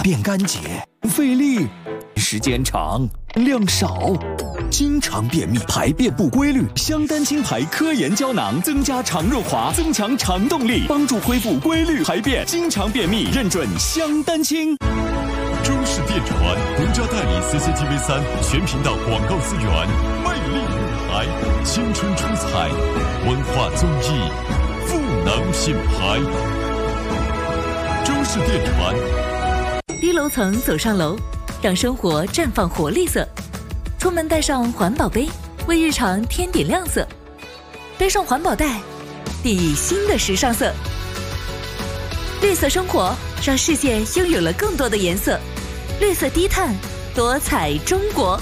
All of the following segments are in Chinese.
便干洁，费力，时间长，量少，经常便秘，排便不规律。香丹清排科研胶囊增加肠润滑，增强肠动力，帮助恢复规律排便。经常便秘，认准香丹清。 中式电传独家代理 CCTV3 全频道广告资源，魅力舞台，青春出彩，文化综艺，赋能品牌。中式电传。 低楼层走上楼，让生活绽放活力色。出门带上环保杯，为日常添点亮色。背上环保袋，砥砺新的时尚色。绿色生活，让世界拥有了更多的颜色。绿色低碳，多彩中国。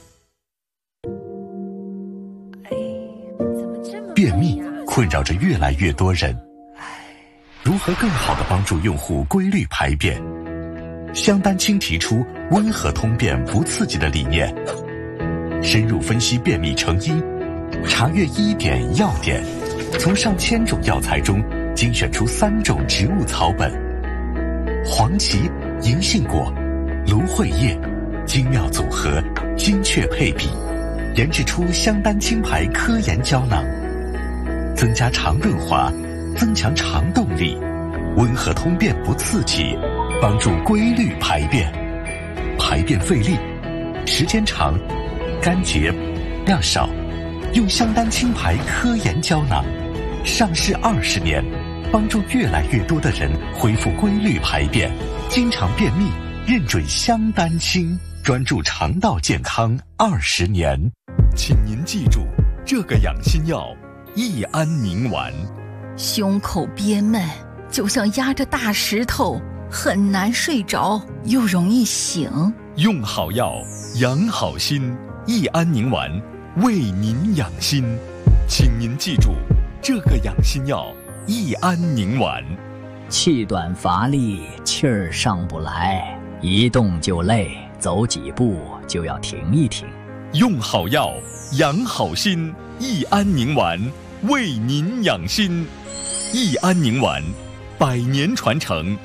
便秘困扰着越来越多人，如何更好地帮助用户规律排便？香丹清提出温和通便不刺激的理念，深入分析便秘成因，查阅医典药典，从上千种药材中精选出3种植物草本，黄芪、银杏果、芦荟叶，精妙组合，精确配比，研制出香丹清排科研胶囊，增加肠润滑，增强肠动力，温和通便不刺激，帮助规律排便，排便费力，时间长，干洁，量少。用香丹清排科研胶囊，上市20年，帮助越来越多的人恢复规律排便。经常便秘，认准香丹清，专注肠道健康20年。 请您记住，这个养心药益安宁丸。 胸口憋闷，就像压着大石头，很难睡着，又容易醒。 用好药，养好心，益安宁丸为您养心。请您记住，这个养心药益安宁丸。 气短乏力，气儿上不来，一动就累，走几步就要停一停。 用好药，养好心，益安宁丸为您养心。益安宁丸100年传承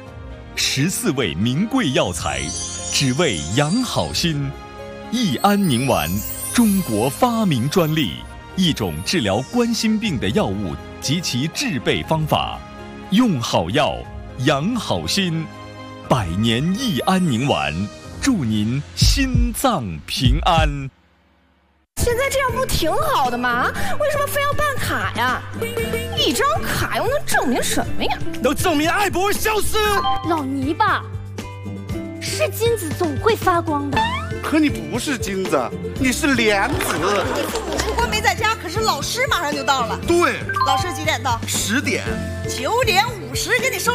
，14味名贵药材，只为养好心。益安宁丸，中国发明专利，一种治疗冠心病的药物及其制备方法。用好药，养好心，100年益安宁丸，祝您心脏平安。 现在这样不挺好的吗？为什么非要办卡呀？一张卡又能证明什么呀？ 能证明爱不会消失。 老泥巴，是金子总会发光的。 可你不是金子，你是莲子。 你父母出国没在家，可是老师马上就到了。 对， 老师几点到？ 10点。 9点50给你收。